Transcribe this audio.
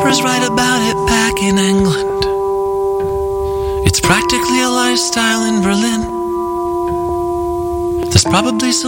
newspapers write about it back in England. It's practically a lifestyle in Berlin. There's probably some